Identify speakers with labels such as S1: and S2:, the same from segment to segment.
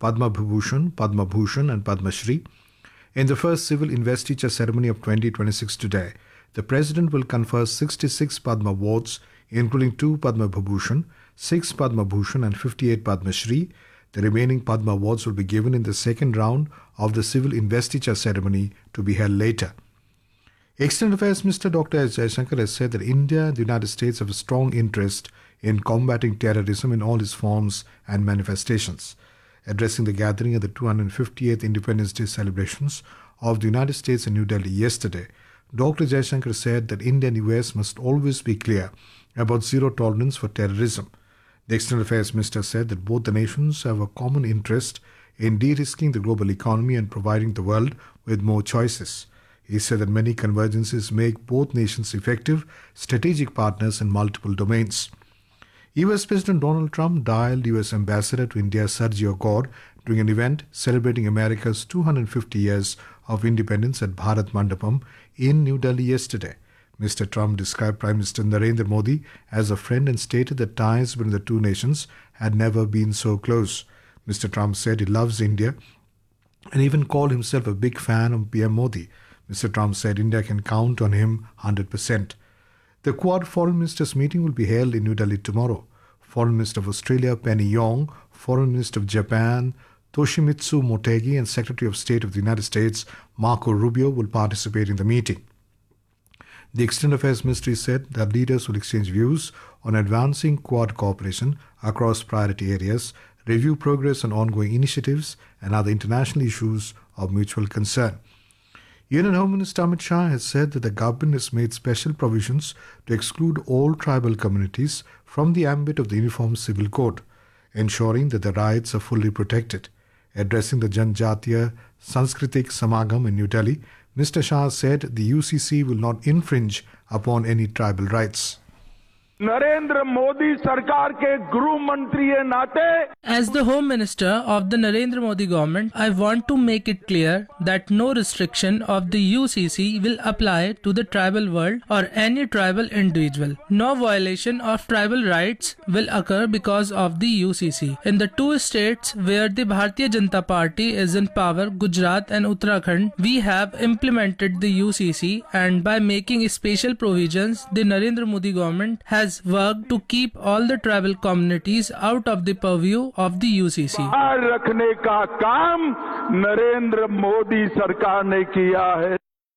S1: Padma Vibhushan, Padma Bhushan, and Padma Shri. In the first civil investiture ceremony of 2026 today, the President will confer 66 Padma Awards, including 2 Padma Vibhushan, 6 Padma Bhushan, and 58 Padma Shri. The remaining Padma Awards will be given in the second round of the civil investiture ceremony to be held later. External Affairs Minister Dr. S. Jaishankar has said that India and the United States have a strong interest in combating terrorism in all its forms and manifestations. Addressing the gathering at the 258th Independence Day celebrations of the United States in New Delhi yesterday, Dr. Jaishankar said that India and the US must always be clear about zero tolerance for terrorism. The External Affairs Minister said that both the nations have a common interest in de-risking the global economy and providing the world with more choices. He said that many convergences make both nations effective strategic partners in multiple domains. US President Donald Trump dialed US Ambassador to India Sergio Gore during an event celebrating America's 250 years of independence at Bharat Mandapam in New Delhi yesterday. Mr. Trump described Prime Minister Narendra Modi as a friend and stated that ties between the two nations had never been so close. Mr. Trump said he loves India and even called himself a big fan of PM Modi. Mr. Trump said India can count on him 100%. The Quad Foreign Ministers meeting will be held in New Delhi tomorrow. Foreign Minister of Australia Penny Yong, Foreign Minister of Japan Toshimitsu Motegi, and Secretary of State of the United States Marco Rubio will participate in the meeting. The External Affairs Ministry said that leaders will exchange views on advancing Quad cooperation across priority areas, review progress on ongoing initiatives, and other international issues of mutual concern. Union Home Minister Amit Shah has said that the government has made special provisions to exclude all tribal communities from the ambit of the Uniform Civil Code, ensuring that their rights are fully protected. Addressing the Janjatiya Sanskritik Samagam in New Delhi, Mr. Shah said the UCC will not infringe upon any tribal rights.
S2: Narendra Modi सरकार के गृह मंत्री के नाते
S3: As the Home Minister of the Narendra Modi government, I want to make it clear that no restriction of the UCC will apply to the tribal world or any tribal individual. No violation of tribal rights will occur because of the UCC. In the two states where the Bharatiya Janata Party is in power, Gujarat and Uttarakhand, we have implemented the UCC, and by making special provisions, the Narendra Modi government has worked to keep all the tribal communities out of the purview of the UCC.
S2: बाहर रखने का काम नरेंद्र मोदी सरकार ने किया है.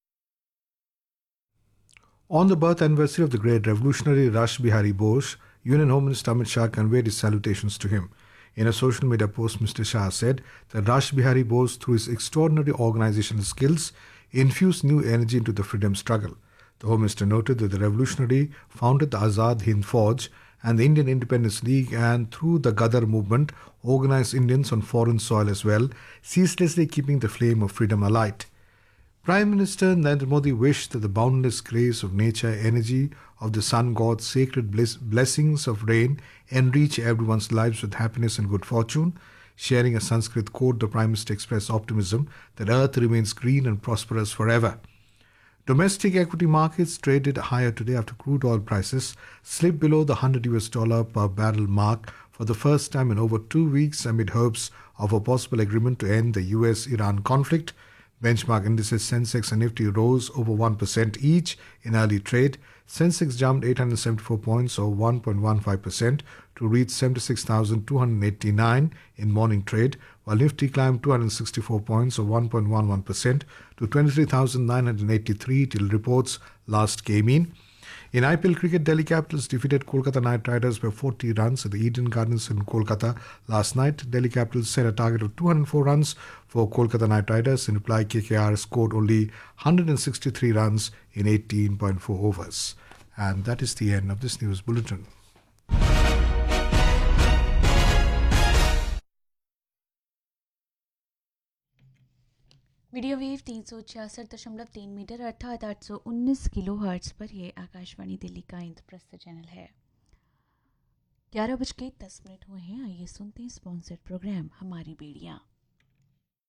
S1: On the birth anniversary of the great revolutionary Rash Bihari Bose, Union Home Minister Amit Shah conveyed his salutations to him. In a social media post, Mr. Shah said that Rash Bihari Bose, through his extraordinary organizational skills, infused new energy into the freedom struggle. The Home Minister noted that the revolutionary founded the Azad Hind Fauj and the Indian Independence League, and through the Gadar movement organized Indians on foreign soil as well, ceaselessly keeping the flame of freedom alight. Prime Minister Narendra Modi wished that the boundless grace of nature, energy of the sun god, sacred blessings of rain enrich everyone's lives with happiness and good fortune. Sharing a Sanskrit quote, the Prime Minister expressed optimism that earth remains green and prosperous forever. Domestic equity markets traded higher today after crude oil prices slipped below the $100 per barrel mark for the first time in over 2 weeks amid hopes of a possible agreement to end the US-Iran conflict. Benchmark indices Sensex and Nifty rose over 1% each in early trade. Sensex jumped 874 points or 1.15% to reach 76,289 in morning trade, while Nifty climbed 264 points or 1.11% to 23,983 till reports last came in. In IPL cricket, Delhi Capitals defeated Kolkata Knight Riders by 40 runs at the Eden Gardens in Kolkata last night. Delhi Capitals set a target of 204 runs for Kolkata Knight Riders. In reply, KKR scored only 163 runs in 18.4 overs. And that is the end of this news bulletin.
S4: Media wave 366.3 metre अर्थात 819 kilo hertz पर ये आकाशवाणी दिल्ली का Indraprastha channel है. 11:10 हुए हैं. आइए सुनते हैं स्पॉन्सर्ड प्रोग्राम हमारी बेड़ियाँ.